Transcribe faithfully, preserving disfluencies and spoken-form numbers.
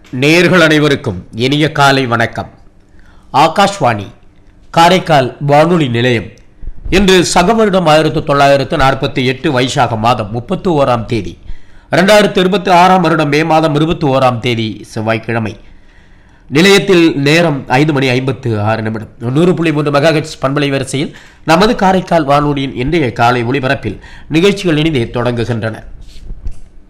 நேயர்கள் அனைவருக்கும் இனிய காலை வணக்கம். ஆகாஷ்வாணி காரைக்கால் வானொலி நிலையம். இன்று சகவருடம் ஆயிரத்தி தொள்ளாயிரத்து நாற்பத்தி எட்டு வைசாக மாதம் முப்பத்தி ஓராம் தேதி இரண்டாயிரத்தி இருபத்தி ஆறாம் வருடம் மே மாதம் இருபத்தி ஓராம் தேதி செவ்வாய்க்கிழமை. நிலையத்தில் நேரம் ஐந்து மணி ஐம்பத்து ஆறு நிமிடம். நூறு புள்ளி மூன்று மெகாஹெட்ஸ் பண்பலை வரிசையில் நமது காரைக்கால் வானொலியின் இன்றைய காலை ஒளிபரப்பில் நிகழ்ச்சிகள் இனிதே தொடங்குகின்றன.